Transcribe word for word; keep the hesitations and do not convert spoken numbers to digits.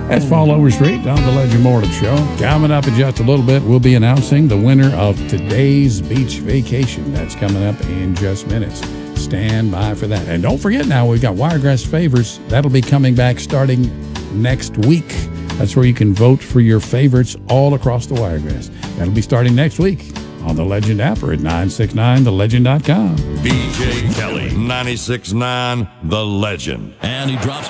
That's Paul Overstreet on the Legend Morning Show. Coming up in just a little bit, we'll be announcing the winner of today's beach vacation. That's coming up in just minutes. Stand by for that. And don't forget now, we've got Wiregrass Favorites. That'll be coming back starting next week. That's where you can vote for your favorites all across the Wiregrass. That'll be starting next week on the Legend app or at nine six nine the legend dot com. B J Kelly, ninety-six point nine The Legend. And he drops